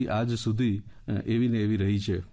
આજ સુધી એવી ને એવી રહી છે.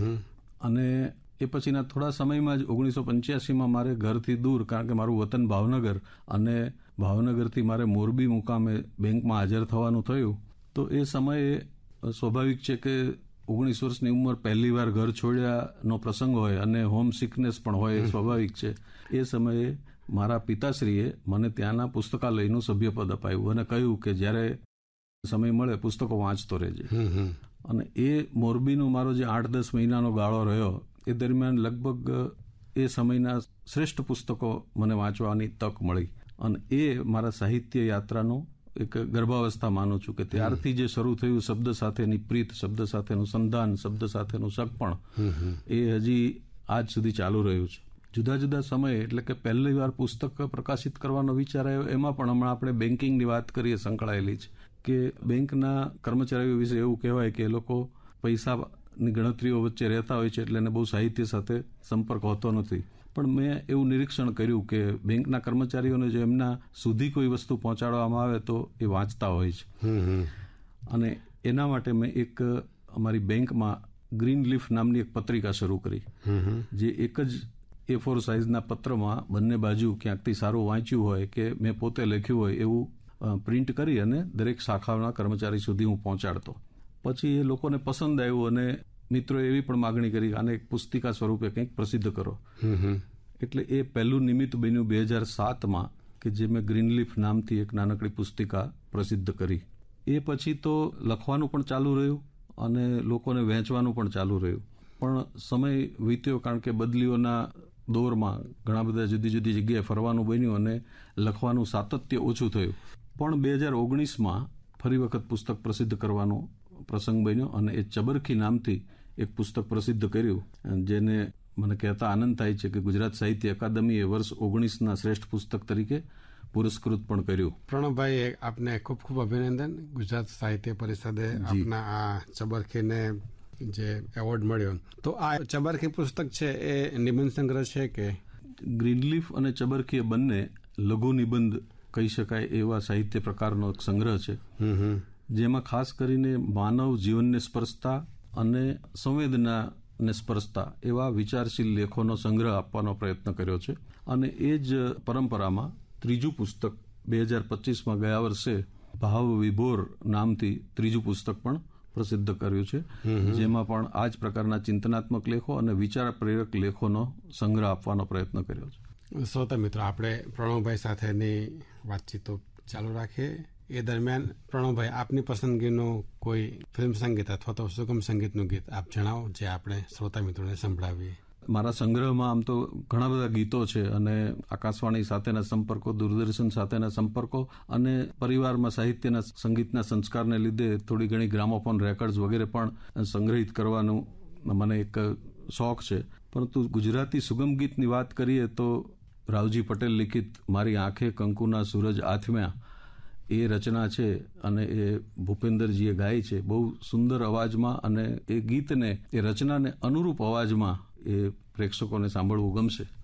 અને એ પછીના થોડા સમયમાં જ 1985માં મારે ઘરથી દૂર, કારણ કે મારું વતન ભાવનગર અને ભાવનગરથી મારે મોરબી મુકામે બેંકમાં હાજર થવાનું થયું. તો એ સમયે સ્વાભાવિક છે કે 19 વર્ષની ઉંમર પહેલી વાર ઘર છોડ્યાનો પ્રસંગ હોય અને હોમ સિકનેસ પણ હોય, સ્વાભાવિક છે. એ સમયે મારા પિતાશ્રીએ મને ત્યાંના પુસ્તકાલયનું સભ્યપદ અપાયું અને કહ્યું કે જ્યારે સમય મળે પુસ્તકો વાંચતો રહેજે. અને એ મોરબીનો મારો જે 8-10 મહિનાનો ગાળો રહ્યો, એ દરમિયાન લગભગ એ સમયના શ્રેષ્ઠ પુસ્તકો મને વાંચવાની તક મળી. અને એ મારા સાહિત્ય યાત્રાનો એક ગર્ભાવસ્થા માનું છું કે ત્યારથી જે શરૂ થયું શબ્દ સાથેની પ્રીત, શબ્દ સાથેનું સંધાન, શબ્દ સાથેનું સગપણ, એ હજી આજ સુધી ચાલુ રહ્યું છે. જુદા જુદા સમયે, એટલે કે પહેલી વાર પુસ્તક પ્રકાશિત કરવાનો વિચાર આવ્યો, એમાં પણ હમણાં આપણે બેન્કિંગની વાત કરીએ સંકળાયેલી છે કે બેંકના કર્મચારીઓ વિશે એવું કહેવાય કે એ લોકો પૈસાની ગણતરીઓ વચ્ચે રહેતા હોય છે, એટલે એને બહુ સાહિત્ય સાથે સંપર્ક હોતો નથી. પણ મેં એવું નિરીક્ષણ કર્યું કે બેંકના કર્મચારીઓને જો એમના સુધી કોઈ વસ્તુ પહોંચાડવામાં આવે તો એ વાંચતા હોય છે. અને એના માટે મેં એક અમારી બેંકમાં ગ્રીન લીફ નામની એક પત્રિકા શરૂ કરી, જે એક જ A4 સાઇઝના પત્રમાં બંને બાજુ ક્યાંકથી સારું વાંચ્યું હોય કે મેં પોતે લખ્યું હોય એવું પ્રિન્ટ કરી અને દરેક શાખાના કર્મચારી સુધી હું પહોંચાડતો. પછી એ લોકોને પસંદ આવ્યું અને મિત્રોએ એવી પણ માગણી કરી આને એક પુસ્તિકા સ્વરૂપે કંઈક પ્રસિદ્ધ કરો. એટલે એ પહેલું નિમિત્ત બન્યું 2007માં કે જે મેં ગ્રીનલીફ નામથી એક નાનકડી પુસ્તિકા પ્રસિદ્ધ કરી. એ પછી તો લખવાનું પણ ચાલુ રહ્યું અને લોકોને વહેંચવાનું પણ ચાલુ રહ્યું. પણ સમય વીત્યો, કારણ કે બદલીઓના દોરમાં ઘણા બધા જુદી જુદી જગ્યાએ ફરવાનું બન્યું અને લખવાનું સાતત્ય ઓછું થયું. પણ 2019માં ફરી વખત પુસ્તક પ્રસિદ્ધ કરવાનો પ્રસંગ બન્યો અને એ ચબરખી નામથી એક પુસ્તક પ્રસિદ્ધ કર્યું, જેને મને કહેતા આનંદ થાય છે કે ગુજરાત સાહિત્ય અકાદમીએ વર્ષ 19ના શ્રેષ્ઠ પુસ્તક તરીકે પુરસ્કૃત પણ કર્યું. પ્રણવભાઈ, આપને ખૂબ ખૂબ અભિનંદન. ગુજરાત સાહિત્ય પરિષદે આપના આ ચબરખીને જે એવોર્ડ મળ્યો. તો આ ચબરખી પુસ્તક છે એ નિબંધ સંગ્રહ છે કે? ગ્રીનલીફ અને ચબરખી બંને લઘુ નિબંધ કહી શકાય એવા સાહિત્ય પ્રકારનો એક સંગ્રહ છે, જેમાં ખાસ કરીને માનવ જીવનને સ્પર્શતા અને સંવેદનાને સ્પર્શતા એવા વિચારશીલ લેખોનો સંગ્રહ આપવાનો પ્રયત્ન કર્યો છે. અને એ જ પરંપરામાં ત્રીજું પુસ્તક 2025માં ગયા વર્ષે ભાવ વિભોર નામથી ત્રીજું પુસ્તક પણ પ્રસિદ્ધ કર્યું છે, જેમાં પણ આ જ પ્રકારના ચિંતનાત્મક લેખો અને વિચાર પ્રેરક લેખોનો સંગ્રહ આપવાનો પ્રયત્ન કર્યો છે. શ્રોતા મિત્રો, આપણે પ્રણવભાઈ સાથેની વાતચીતો ચાલુ રાખીએ. એ દરમિયાન પ્રણવભાઈ, આપની પસંદગીનું કોઈ ફિલ્મ સંગીત અથવા તો સુગમ સંગીતનું ગીત આપ જણાવો, જે આપણે શ્રોતા મિત્રોને સંભળાવીએ. મારા સંગ્રહમાં આમ તો ઘણા બધા ગીતો છે અને આકાશવાણી સાથેના સંપર્કો, દૂરદર્શન સાથેના સંપર્કો અને પરિવારમાં સાહિત્યના સંગીતના સંસ્કારને લીધે થોડી ઘણી ગ્રામોફોન રેકોર્ડ્સ વગેરે પણ સંગ્રહિત કરવાનું મને એક શોખ છે. પરંતુ ગુજરાતી સુગમ ગીતની વાત કરીએ તો રાવજી પટેલ લિખિત મારી આંખે કંકુના સૂરજ આથમ્યા એ રચના છે અને એ ભૂપેન્દ્રજીએ ગાઈ છે બહુ સુંદર અવાજમાં, અને એ ગીતને, એ રચનાને અનુરૂપ અવાજમાં એ પ્રેક્ષકોને સાંભળવું ગમશે.